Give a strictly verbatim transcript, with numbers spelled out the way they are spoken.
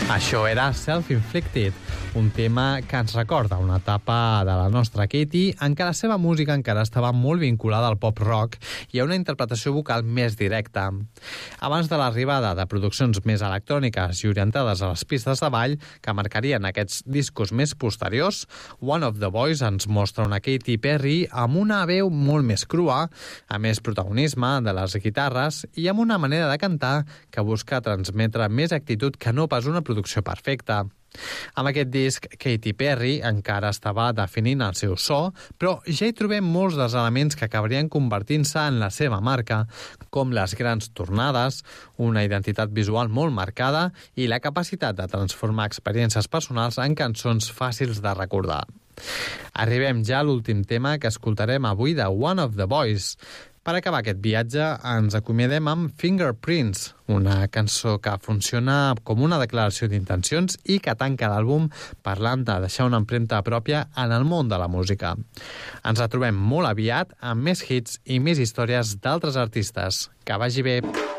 Això era Self-Inflicted, un tema que ens recorda una etapa de la nostra Katy en què la seva música encara estava molt vinculada al pop-rock i a una interpretació vocal més directa. Abans de l'arribada de produccions més electròniques i orientades a les pistes de ball que marcarien aquests discos més posteriors, One of the Boys ens mostra una Katy Perry amb una veu molt més crua, a més protagonisme de les guitarres i amb una manera de cantar que busca transmetre més actitud que no pas una producció perfecta. Amb aquest disc, Katy Perry encara estava definint el seu so, però ja hi trobem molts dels elements que acabarien convertint-se en la seva marca, com les grans tornades, una identitat visual molt marcada i la capacitat de transformar experiències personals en cançons fàcils de recordar. Arribem ja a l'últim tema que escoltarem avui de One of the Boys. Per acabar aquest viatge, ens acomiadem amb Fingerprints, una cançó que funciona com una declaració d'intencions i que tanca l'àlbum parlant de deixar una empremta pròpia en el món de la música. Ens la trobem molt aviat amb més hits i més històries d'altres artistes. Que vagi bé!